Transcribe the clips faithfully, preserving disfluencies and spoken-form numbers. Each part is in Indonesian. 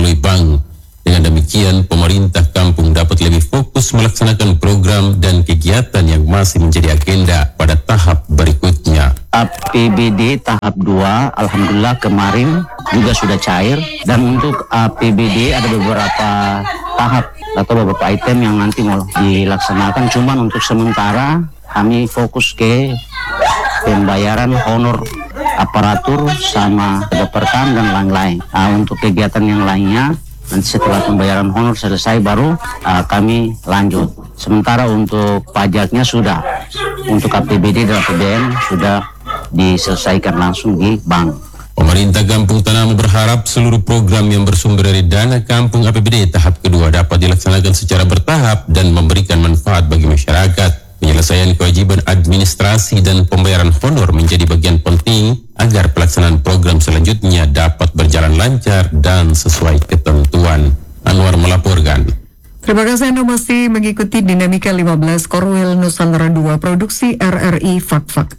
melalui bank. Dengan demikian, pemerintah kampung dapat lebih fokus melaksanakan program dan kegiatan yang masih menjadi agenda pada tahap berikutnya. A P B D tahap dua, alhamdulillah kemarin juga sudah cair. Dan untuk A P B D ada beberapa tahap atau beberapa item yang nanti mau dilaksanakan. Cuman untuk sementara kami fokus ke pembayaran honor aparatur sama kedeperkan dan lain-lain. Nah, untuk kegiatan yang lainnya nanti setelah pembayaran honor selesai baru uh, kami lanjut. Sementara untuk pajaknya sudah, untuk A P B D dan A P B N sudah diselesaikan langsung di bank. Pemerintah Kampung Tanamu berharap seluruh program yang bersumber dari dana kampung A P B D tahap kedua dapat dilaksanakan secara bertahap dan memberikan manfaat bagi masyarakat. Penyelesaian kewajiban administrasi dan pembayaran honor menjadi bagian penting agar pelaksanaan program selanjutnya dapat berjalan lancar dan sesuai ketentuan. Anwar melaporkan. Terima kasih Anda masih mengikuti Dinamika lima belas Korwil Nusantara dua Produksi R R I Fak-Fak.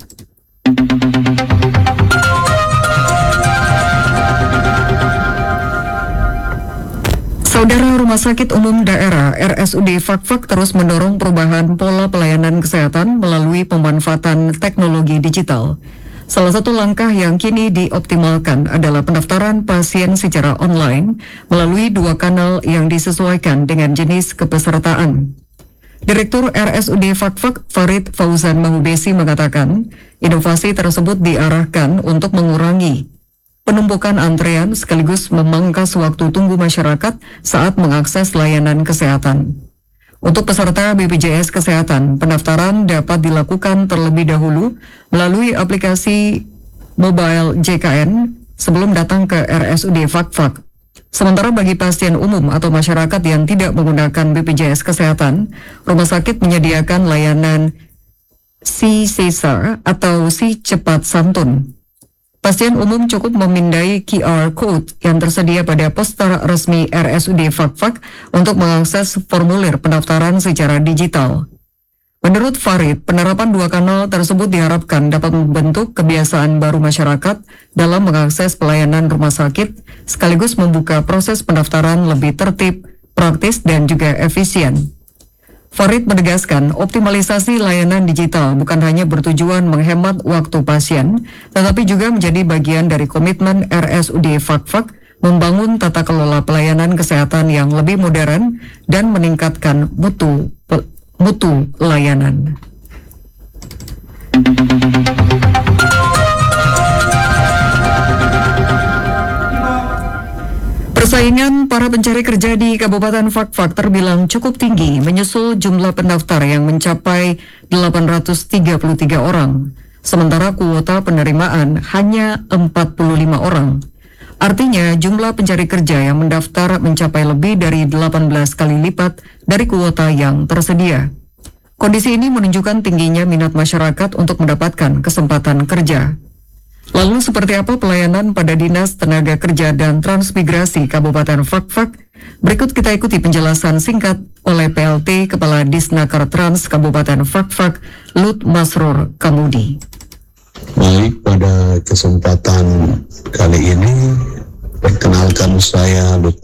Saudara, Rumah Sakit Umum Daerah R S U D Fak-Fak terus mendorong perubahan pola pelayanan kesehatan melalui pemanfaatan teknologi digital. Salah satu langkah yang kini dioptimalkan adalah pendaftaran pasien secara online melalui dua kanal yang disesuaikan dengan jenis kepesertaan. Direktur R S U D Fak-Fak Farid Fauzan Mahubesi mengatakan, inovasi tersebut diarahkan untuk mengurangi penumpukan antrean sekaligus memangkas waktu tunggu masyarakat saat mengakses layanan kesehatan. Untuk peserta B P J S Kesehatan, pendaftaran dapat dilakukan terlebih dahulu melalui aplikasi mobile J K N sebelum datang ke R S U D Fak-Fak. Sementara bagi pasien umum atau masyarakat yang tidak menggunakan B P J S Kesehatan, rumah sakit menyediakan layanan Si Sesar atau Si Cepat Santun. Pasien umum cukup memindai Q R Code yang tersedia pada poster resmi R S U D Fak-Fak untuk mengakses formulir pendaftaran secara digital. Menurut Farid, penerapan dua kanal tersebut diharapkan dapat membentuk kebiasaan baru masyarakat dalam mengakses pelayanan rumah sakit, sekaligus membuka proses pendaftaran lebih tertib, praktis, dan juga efisien. Farid menegaskan optimalisasi layanan digital bukan hanya bertujuan menghemat waktu pasien, tetapi juga menjadi bagian dari komitmen R S U D Fak-Fak membangun tata kelola pelayanan kesehatan yang lebih modern dan meningkatkan mutu, mutu layanan. Persaingan para pencari kerja di Kabupaten Fak-Fak terbilang cukup tinggi, menyusul jumlah pendaftar yang mencapai delapan ratus tiga puluh tiga orang, sementara kuota penerimaan hanya empat puluh lima orang. Artinya, jumlah pencari kerja yang mendaftar mencapai lebih dari delapan belas kali lipat dari kuota yang tersedia. Kondisi ini menunjukkan tingginya minat masyarakat untuk mendapatkan kesempatan kerja. Lalu seperti apa pelayanan pada Dinas Tenaga Kerja dan Transmigrasi Kabupaten Fak-Fak? Berikut kita ikuti penjelasan singkat oleh P L T Kepala Disnaker Trans Kabupaten Fak-Fak, Lut Masrur Kamudi. Baik, pada kesempatan kali ini perkenalkan saya Lut